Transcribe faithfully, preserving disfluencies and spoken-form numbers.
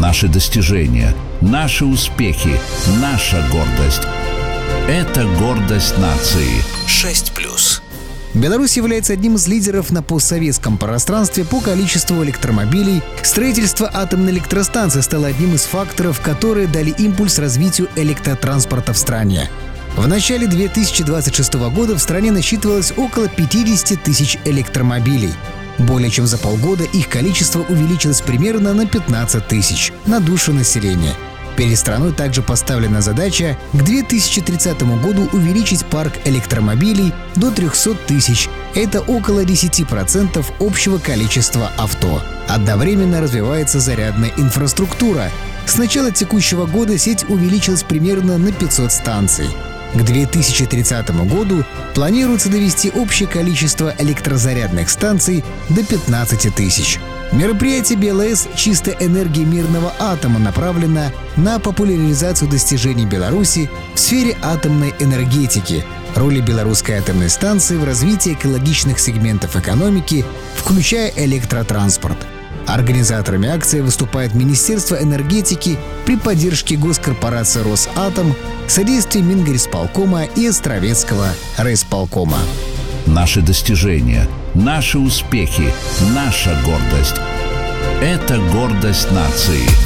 Наши достижения, наши успехи, наша гордость. Это гордость нации. шесть плюс. Беларусь является одним из лидеров на постсоветском пространстве по количеству электромобилей. Строительство атомной электростанции стало одним из факторов, которые дали импульс развитию электротранспорта в стране. В начале две тысячи двадцать шестого года в стране насчитывалось около пятьдесят тысяч электромобилей. Более чем за полгода их количество увеличилось примерно на пятнадцать тысяч на душу населения. Перед страной также поставлена задача к две тысячи тридцатому году увеличить парк электромобилей до трехсот тысяч. Это около десять процентов общего количества авто. Одновременно развивается зарядная инфраструктура. С начала текущего года сеть увеличилась примерно на пятьсот станций. К две тысячи тридцатому году планируется довести общее количество электрозарядных станций до пятнадцати тысяч. Мероприятие би эл эс «Чистая энергия мирного атома» направлено на популяризацию достижений Беларуси в сфере атомной энергетики, роли белорусской атомной станции в развитии экологичных сегментов экономики, включая электротранспорт. Организаторами акции выступает Министерство энергетики при поддержке госкорпорации «Росатом», содействии Мингорисполкома и Островецкого райисполкома. Наши достижения, наши успехи, наша гордость. Это гордость нации.